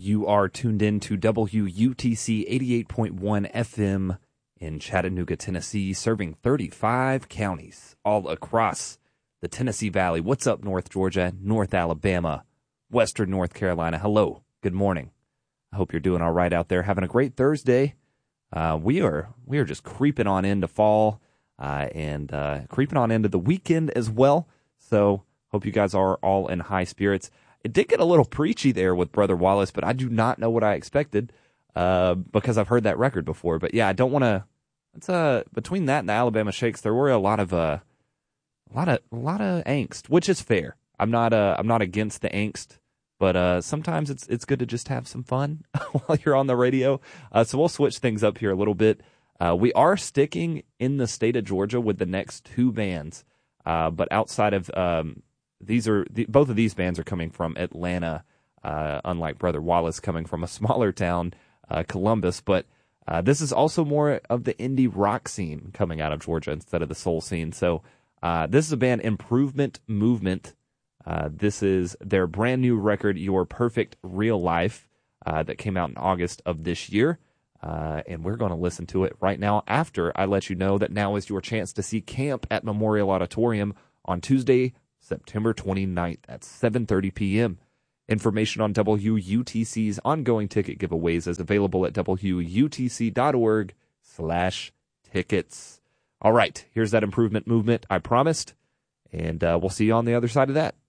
You are tuned in to WUTC 88.1 FM in Chattanooga, Tennessee, serving 35 counties all across the Tennessee Valley. What's up, North Georgia, North Alabama, Western North Carolina? Hello, good morning. I hope you're doing all right out there, having a great Thursday. We are just creeping on into fall and creeping on into the weekend as well. So hope you guys are all in high spirits. It did get a little preachy there with Brother Wallace, but I do not know what I expected because I've heard that record before. But yeah, I don't want to. It's between that and the Alabama Shakes, there were a lot of angst, which is fair. I'm not against the angst, but sometimes it's good to just have some fun while you're on the radio. So we'll switch things up here a little bit. We are sticking in the state of Georgia with the next two bands, but outside of both of these bands are coming from Atlanta, unlike Brother Wallace coming from a smaller town, Columbus. But this is also more of the indie rock scene coming out of Georgia instead of the soul scene. So this is a band, Improvement Movement. This is their brand new record, Your Perfect Real Life, that came out in August of this year. And we're going to listen to it right now after I let you know that now is your chance to see Camp at Memorial Auditorium on Tuesday, September 29th at 7:30 p.m. Information on WUTC's ongoing ticket giveaways is available at WUTC.org/tickets. All right, here's that Improvement Movement I promised, and we'll see you on the other side of that.